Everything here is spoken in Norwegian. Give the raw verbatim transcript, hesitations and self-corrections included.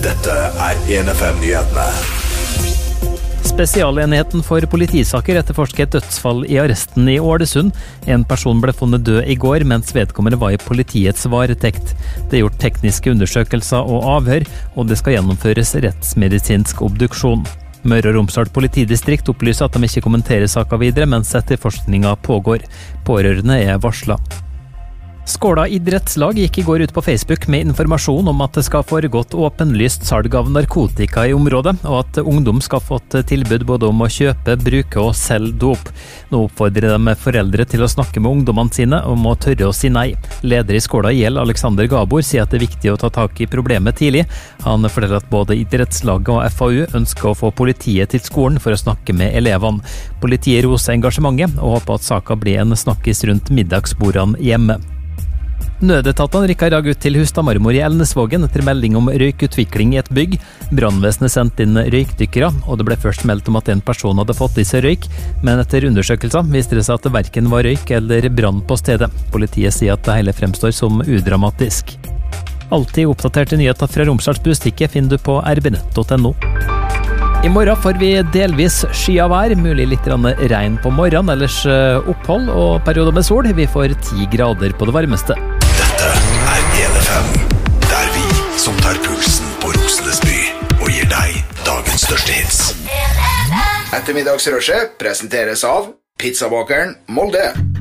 Dette er en F M-nyhetene. Spesialenheten for politisaker etterforsker et dødsfall i arresten i Ålesund. En person ble funnet død i går, mens vedkommende var i politiets varetekt. Det er gjort tekniske undersøkelser og avhør, og det skal gjennomføres rettsmedisinsk obduksjon. Møre og Romsdal politidistrikt opplyser at de ikke kommenterer saken videre, mens etterforskningen pågår. Pårørende er varslet. Skåla idrettslag gikk i går ut på Facebook med informasjon om at det skal foregått åpenlyst salg av narkotika i området, og at ungdom skal fått tilbud både om å kjøpe, bruke og selge dop. Nå oppfordrer de foreldre til å snakke med ungdommene sine om å tørre å si nei. Leder i Skåla I L, Alexander Gabor, sier at det er viktig å ta tak i problemet tidlig. Han forteller at både idrettslaget og F A U ønsker å få politiet til skolen for å snakke med elevene. Politiet roser engasjementet og håper at saken blir en snakkis rundt middagsbordene hjemme. Nødetatene rykket i dag ut til Hustad Marmor i Elnesvågen etter melding om røykutvikling i et bygg. Brannvesenet sendte inn røykdykkere, og det ble først meldt om at en person hadde fått i seg røyk, men etter undersøkelser viste det seg at det hverken var røyk eller brann på stedet. Politiet sier at det hele fremstår som udramatisk. Alltid oppdaterte nyheter fra Romsdals Bustikke finner du på r b nett punktum no. I morgen får vi delvis sky av vær, mulig litt regn på morgenen, ellers opphold og perioder med sol. Vi får ti grader på det varmeste. Dette er en F M, der vi som tar pulsen på Rosenesby og gir deg dagens største hits. Ettermiddagsrushet presenteres av Pizzabakeren Molde.